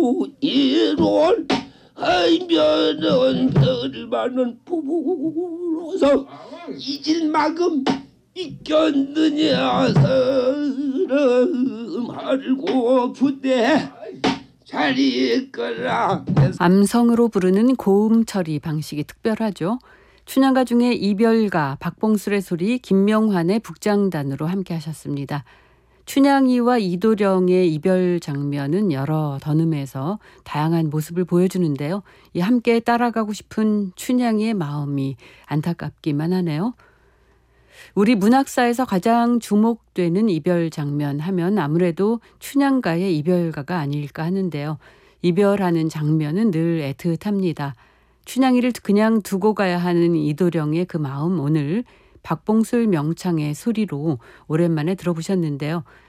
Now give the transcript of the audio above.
이론 하면은 별을 많은 부부로서 잊을 만큼 잊겠느냐 사람 알고 부대 잘 있거라. 암성으로 부르는 고음 처리 방식이 특별하죠. 춘향가 중에 이별가, 박봉술의 소리, 김명환의 북장단으로 함께 하셨습니다. 춘향이와 이도령의 이별 장면은 여러 던음에서 다양한 모습을 보여주는데요. 이 함께 따라가고 싶은 춘향이의 마음이 안타깝기만 하네요. 우리 문학사에서 가장 주목되는 이별 장면 하면 아무래도 춘향가의 이별가가 아닐까 하는데요. 이별하는 장면은 늘 애틋합니다. 춘향이를 그냥 두고 가야 하는 이도령의 그 마음 오늘 박봉술 명창의 소리로 오랜만에 들어보셨는데요.